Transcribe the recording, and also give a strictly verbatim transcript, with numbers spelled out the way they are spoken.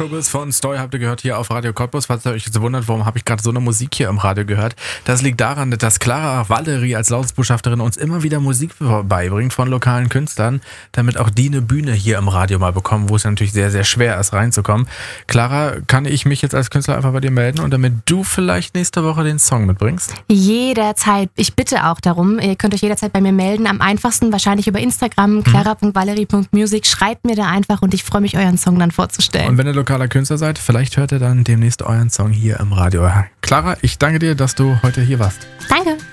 Showbiz von Stoy habt ihr gehört hier auf Radio Cottbus. Falls ihr euch jetzt wundert, warum habe ich gerade so eine Musik hier im Radio gehört. Das liegt daran, dass Clara Valerie als Lautsbotschafterin uns immer wieder Musik beibringt von lokalen Künstlern, damit auch die eine Bühne hier im Radio mal bekommen, wo es natürlich sehr, sehr schwer ist, reinzukommen. Clara, kann ich mich jetzt als Künstler einfach bei dir melden und damit du vielleicht nächste Woche den Song mitbringst? Jederzeit. Ich bitte auch darum. Ihr könnt euch jederzeit bei mir melden. Am einfachsten wahrscheinlich über Instagram, clara punkt valerie punkt music. Schreibt mir da einfach und ich freue mich, euren Song dann vorzustellen. Und wenn ihr lokaler Künstler seid, vielleicht hört ihr dann demnächst euren Song hier im Radio. Clara, ich danke dir, dass du heute hier warst. Danke.